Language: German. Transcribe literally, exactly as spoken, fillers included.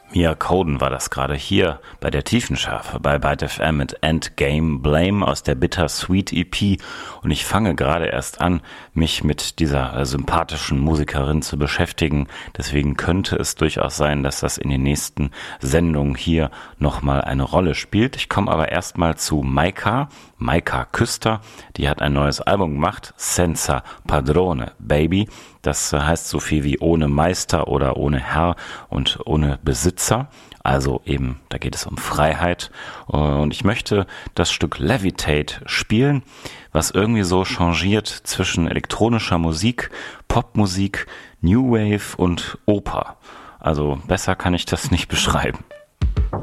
Mia Coden war das gerade hier bei der Tiefenschärfe bei Byte F M mit Endgame Blame aus der Bittersweet E P und ich fange gerade erst an, mich mit dieser äh, sympathischen Musikerin zu beschäftigen. Deswegen könnte es durchaus sein, dass das in den nächsten Sendungen hier nochmal eine Rolle spielt. Ich komme aber erstmal zu Maika, Maika Küster. Die hat ein neues Album gemacht, Senza Padrone Baby. Das heißt so viel wie ohne Meister oder ohne Herr und ohne Besitzer. Also eben, da geht es um Freiheit. Und ich möchte das Stück Levitate spielen, was irgendwie so changiert zwischen elektronischer Musik, Popmusik, New Wave und Oper. Also besser kann ich das nicht beschreiben.